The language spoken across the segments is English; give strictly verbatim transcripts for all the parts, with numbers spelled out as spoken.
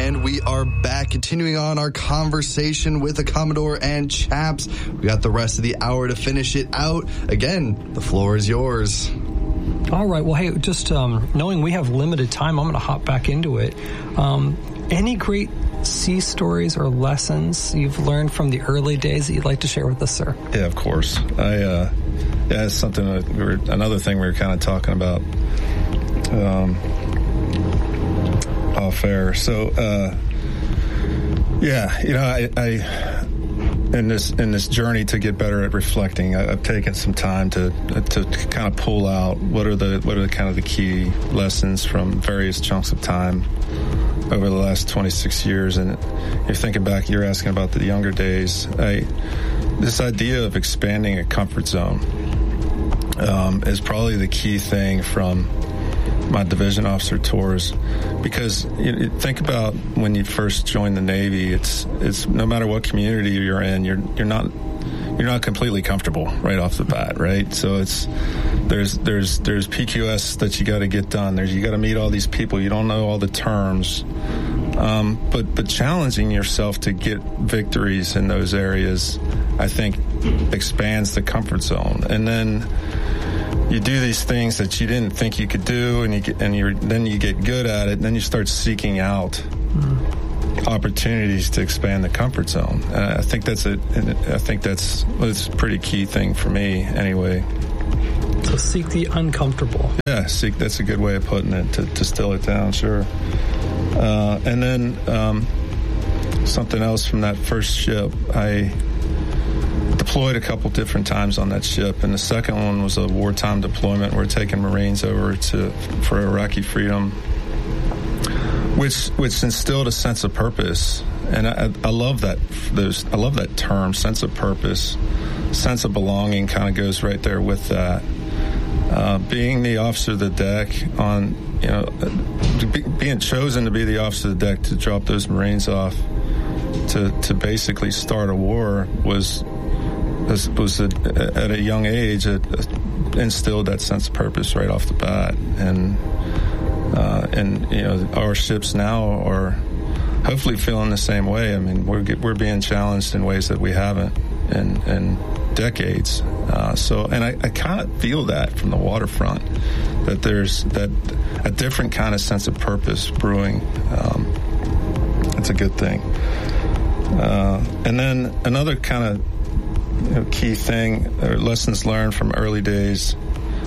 And we are back, continuing on our conversation with the Commodore and Chaps. We got the rest of the hour to finish it out. Again, the floor is yours. All right. Well, hey, just um, knowing we have limited time, I'm going to hop back into it. Um, any great sea stories or lessons you've learned from the early days that you'd like to share with us, sir? Yeah, of course. I uh, yeah, it's something that we were, another thing we were kind of talking about um, off air. So, uh, yeah, you know, I, I in this in this journey to get better at reflecting, I, I've taken some time to to kind of pull out what are the what are the kind of the key lessons from various chunks of time over the last twenty-six years. And you're thinking back, you're asking about the younger days. I, this idea of expanding a comfort zone um, is probably the key thing from my division officer tours, because you think about when you first join the Navy, it's it's no matter what community you're in, you're you're not you're not completely comfortable right off the bat, right? So it's there's there's there's P Q S that you got to get done. There's you got to meet all these people. You don't know all the terms, um, but but challenging yourself to get victories in those areas, I think, expands the comfort zone. And then you do these things that you didn't think you could do, and you get, and you then you get good at it, and then you start seeking out mm. opportunities to expand the comfort zone. Uh, I think that's a, I think that's that's a pretty key thing for me, anyway. So seek the uncomfortable. Yeah, seek. That's a good way of putting it. To distill it down, sure. Uh, and then um, something else from that first ship, I deployed a couple different times on that ship, and the second one was a wartime deployment. We're taking Marines over to for Iraqi freedom, which which instilled a sense of purpose, and I, I love that. Those I love that term, sense of purpose, sense of belonging. Kind of goes right there with that. Uh, being the officer of the deck on, you know, be, being chosen to be the officer of the deck to drop those Marines off to to basically start a war was. Was, was a, at a young age, it instilled that sense of purpose right off the bat, and uh, and you know our ships now are hopefully feeling the same way. I mean, we're we're being challenged in ways that we haven't in in decades. Uh, so, and I, I kind of feel that from the waterfront, that there's that a different kind of sense of purpose brewing. Um, it's a good thing. Uh, and then another kind of You know, key thing, or lessons learned from early days,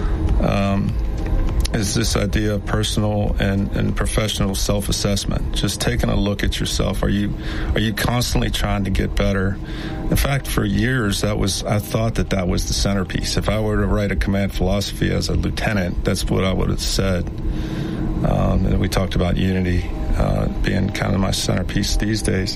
um, is this idea of personal and, and professional self-assessment. Just taking a look at yourself. Are you are you constantly trying to get better? In fact, for years, that was I thought that that was the centerpiece. If I were to write a command philosophy as a lieutenant, that's what I would have said. Um, and we talked about unity uh, being kind of my centerpiece these days.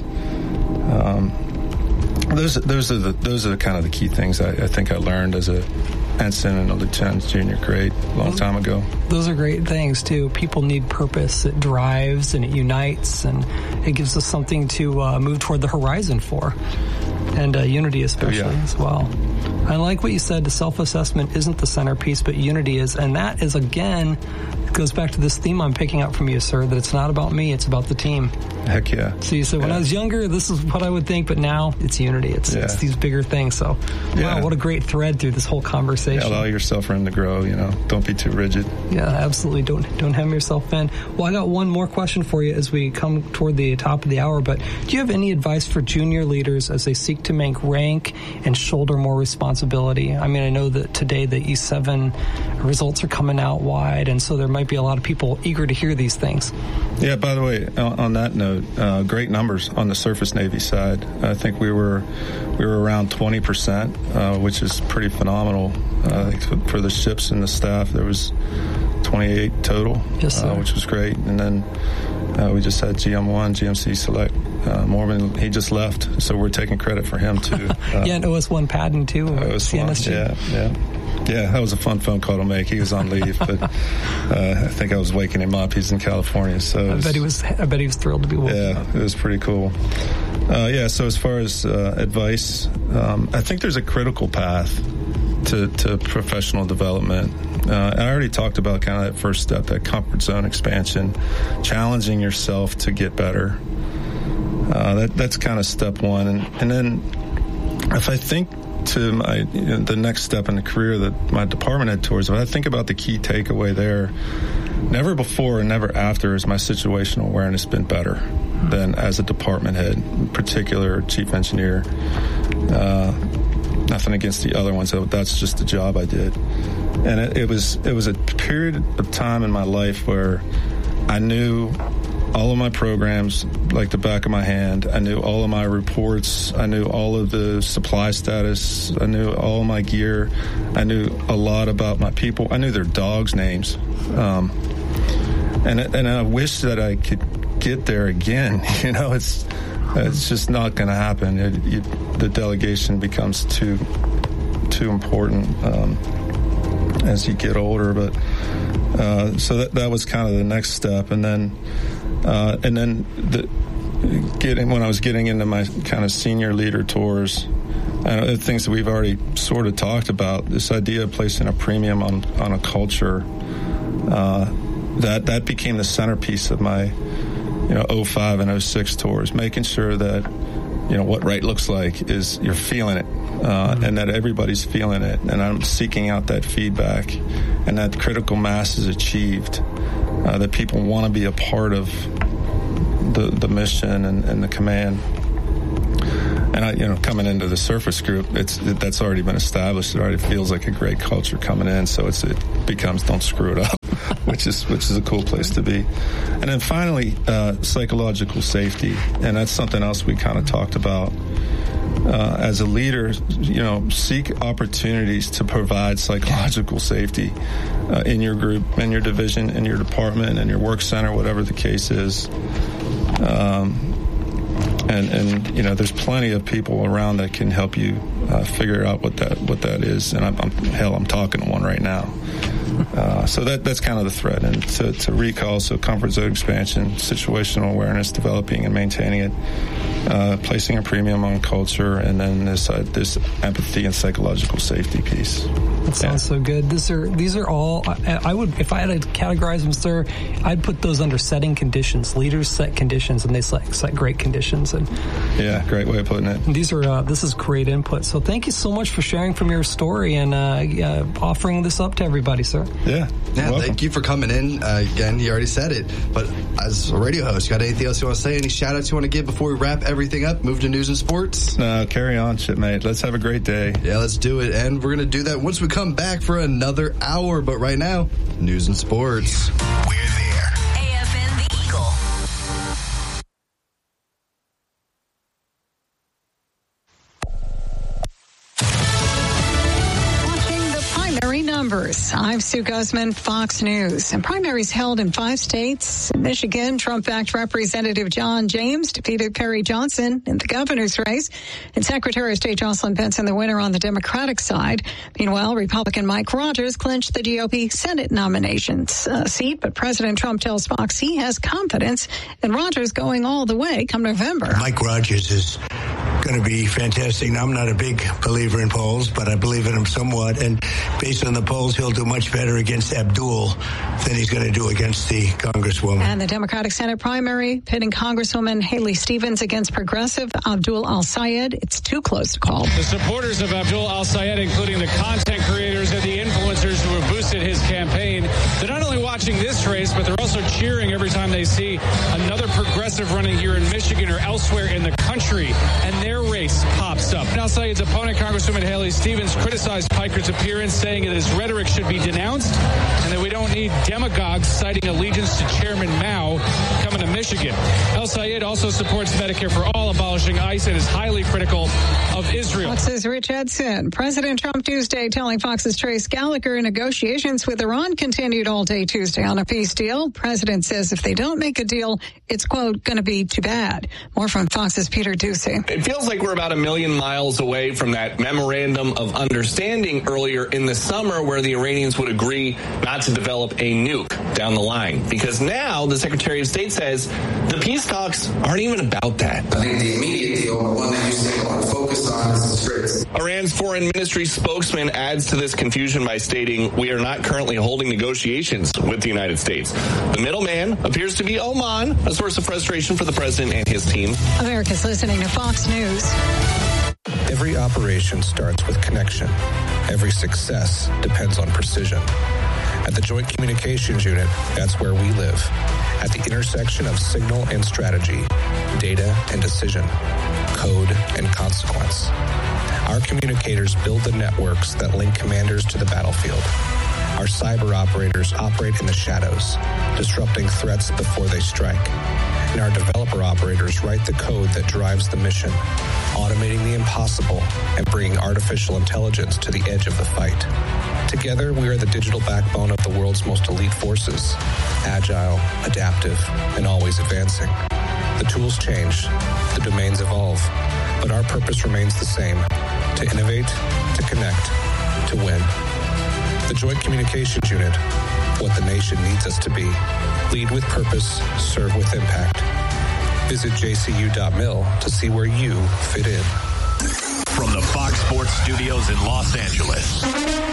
Um, Those those are the those are the kind of the key things I, I think I learned as a ensign and a lieutenant junior grade a long time ago. Those are great things too. People need purpose. It drives and it unites, and it gives us something to uh, move toward the horizon for, and uh, unity especially oh, yeah. as well. I like what you said. The self-assessment isn't the centerpiece, but unity is, and that is again goes back to this theme I'm picking up from you, sir. That it's not about me; it's about the team. Heck yeah. So you said, when yeah. I was younger, this is what I would think, but now it's unity. It's, yeah. it's these bigger things. So, yeah. wow, what a great thread through this whole conversation. Yeah, allow yourself room to grow, you know. Don't be too rigid. Yeah, absolutely. Don't don't hem yourself in. Well, I got one more question for you as we come toward the top of the hour, but do you have any advice for junior leaders as they seek to make rank and shoulder more responsibility? I mean, I know that today the E seven results are coming out wide, and so there might be a lot of people eager to hear these things. Yeah, by the way, on that note, uh, great numbers on the surface Navy side. I think we were we were around twenty percent, uh, which is pretty phenomenal. Uh, I think for the ships and the staff, there was twenty-eight total, yes, uh, which was great. And then uh, we just had G M one, G M C Select. Uh, Mormon, he just left, so we're taking credit for him, too. Uh, yeah, and O S one Patton, too. O S one, yeah, yeah. Yeah, that was a fun phone call to make. He was on leave, but uh, I think I was waking him up. He's in California, so I was, bet he was. I bet he was thrilled to be woken yeah, up. It was pretty cool. Uh, yeah, so as far as uh, advice, um, I think there's a critical path to, to professional development Uh, I already talked about kind of that first step, that comfort zone expansion, challenging yourself to get better. Uh, that that's kind of step one. And, and then if I think to my you know, the next step in the career that my department head tours, if I think about the key takeaway there, never before and never after has my situational awareness been better than as a department head, in particular chief engineer. Uh, nothing against the other ones, that's just the job I did. And it, it was it was a period of time in my life where I knew all of my programs like the back of my hand. I knew all of my reports. I knew all of the supply status. I knew all of my gear. I knew a lot about my people. I knew their dogs' names. Um, and and I wish that I could get there again. You know, it's it's just not going to happen. It, it, the delegation becomes too too important um, as you get older. But uh, so that that was kind of the next step, and then. Uh, and then the, getting when I was getting into my kind of senior leader tours, uh, things that we've already sort of talked about, this idea of placing a premium on, on a culture, uh, that that became the centerpiece of my, you know, oh five and oh six tours, making sure that, you know, what right looks like is you're feeling it, uh, mm-hmm. and that everybody's feeling it, and I'm seeking out that feedback, and that critical mass is achieved. Uh, that people want to be a part of the the mission and, and the command. And I, you know, coming into the surface group, it's it, that's already been established. It already feels like a great culture coming in. So it's it becomes don't screw it up, which is which is a cool place to be. And then finally, uh, psychological safety, and that's something else we kind of talked about. Uh, as a leader, you know, seek opportunities to provide psychological safety uh, in your group, in your division, in your department, in your work center, whatever the case is. Um, and, and, you know, there's plenty of people around that can help you uh, figure out what that what that is. And I'm, I'm hell, I'm talking to one right now. Uh, so that that's kind of the thread. And to, to recall, so comfort zone expansion, situational awareness, developing and maintaining it, uh, placing a premium on culture, and then this uh, this empathy and psychological safety piece. That sounds yeah. so good. These are these are all. I, I would, if I had to categorize them, sir, I'd put those under setting conditions. Leaders set conditions, and they set, set great conditions. And yeah, great way of putting it. These are uh, this is great input. So thank you so much for sharing from your story and uh, uh, offering this up to everybody, sir. Yeah. Yeah, thank you for coming in. Uh, again, you already said it, but as a radio host, you got anything else you want to say? Any shout outs you want to give before we wrap everything up? Move to news and sports? No, carry on, shipmate. Let's have a great day. Yeah, let's do it. And we're going to do that once we come back for another hour. But right now, news and sports. We're there. A F N The Eagle. Numbers. I'm Sue Guzman, Fox News. And primaries held in five states. In Michigan, Trump-backed Representative John James defeated Perry Johnson in the governor's race. And Secretary of State Jocelyn Benson, the winner on the Democratic side. Meanwhile, Republican Mike Rogers clinched the G O P Senate nominations uh, seat. But President Trump tells Fox he has confidence in Rogers going all the way come November. Mike Rogers is going to be fantastic. Now, I'm not a big believer in polls, but I believe in him somewhat. And based on the polls, he'll do much better against Abdul than he's going to do against the Congresswoman. And the Democratic Senate primary pitting Congresswoman Haley Stevens against progressive Abdul Al-Sayed. It's too close to call. The supporters of Abdul Al-Sayed, including the content creators and the influencers who have boosted his campaign, they're not only watching this race, but they're also cheering every time they see another progressive running here in Michigan or elsewhere in the country, and their race pops up. Al-Sayed's opponent, Congresswoman Haley Stevens, criticized Piker's appearance, saying that his rhetoric should be denounced and that we don't need demagogues citing allegiance to Chairman Mao coming to Michigan. Al-Sayed also supports Medicare for all, abolishing ICE, and is highly critical of Israel. Fox's Rich Edson. President Trump Tuesday telling Fox's Trace Gallagher negotiations with Iran continued all day Tuesday on a peace deal. President says if they don't make a deal, it's, quote, going to be too bad. More from Fox's Peter Ducey. It feels like we're about a million miles away from that memorandum of understanding earlier in the summer where the Iranians would agree not to develop a nuke down the line. Because now the Secretary of State says The peace talks aren't even about that. I think the immediate deal, the one that you see a lot of focus on, is the Straits. Iran's foreign ministry spokesman adds to this confusion by stating, we are not currently holding negotiations with the United States. The middleman appears to be Oman, a source of frustration for the president and his team. America's listening to Fox News. Every operation starts with connection. Every success depends on precision. At the Joint Communications Unit, that's where we live. At the intersection of signal and strategy, data and decision, code and consequence. Our communicators build the networks that link commanders to the battlefield. Our cyber operators operate in the shadows, disrupting threats before they strike. And our developer operators write the code that drives the mission, automating the impossible and bringing artificial intelligence to the edge of the fight. Together, we are the digital backbone of the world's most elite forces, agile, adaptive, and always advancing. The tools change, the domains evolve, but our purpose remains the same: to innovate, to connect, to win. The Joint Communications Unit, what the nation needs us to be. Lead with purpose, serve with impact. Visit j c u dot mil to see where you fit in. From the Fox Sports Studios in Los Angeles,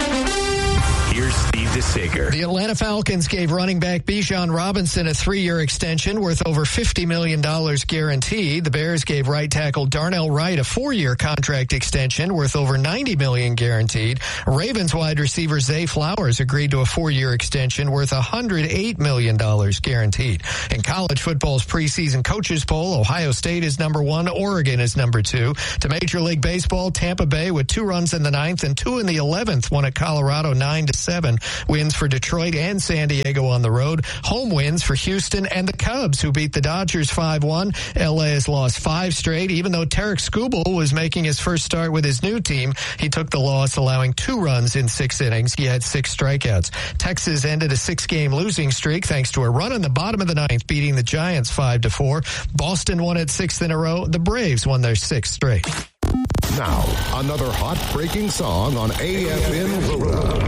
here's Steve DeSager. The Atlanta Falcons gave running back Bijan Robinson a three-year extension worth over fifty million dollars guaranteed. The Bears gave right tackle Darnell Wright a four-year contract extension worth over ninety million dollars guaranteed. Ravens wide receiver Zay Flowers agreed to a four-year extension worth one hundred eight million dollars guaranteed. In college football's preseason coaches poll, Ohio State is number one, Oregon is number two. To Major League Baseball, Tampa Bay with two runs in the ninth and two in the eleventh won at Colorado nine to seven. Wins for Detroit and San Diego on the road. Home wins for Houston and the Cubs, who beat the Dodgers five one. L A has lost five straight. Even though Tarek Skubal was making his first start with his new team, he took the loss, allowing two runs in six innings. He had six strikeouts. Texas ended a six-game losing streak thanks to a run in the bottom of the ninth, beating the Giants five to four. Boston won its sixth in a row. The Braves won their sixth straight. Now, another hot breaking song on A F N Road.